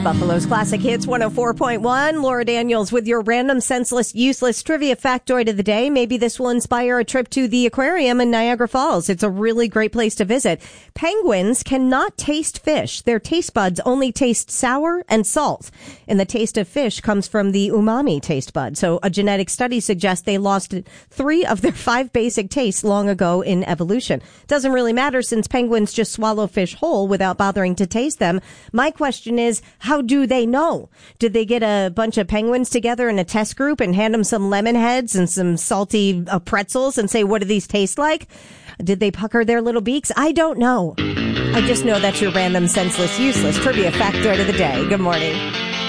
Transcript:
Buffalo's Classic Hits 104.1. Laura Daniels with your random, senseless, useless trivia factoid of the day. Maybe this will inspire a trip to the aquarium in Niagara Falls. It's a really great place to visit. Penguins cannot taste fish. Their taste buds only taste sour and salt. And the taste of fish comes from the umami taste bud. So a genetic study suggests they lost 3 of their 5 basic tastes long ago in evolution. Doesn't really matter since penguins just swallow fish whole without bothering to taste them. My question is, how do they know? Did they get a bunch of penguins together in a test group and hand them some lemon heads and some salty pretzels and say, what do these taste like? Did they pucker their little beaks? I don't know. I just know that's your random, senseless, useless trivia factoid of the day. Good morning.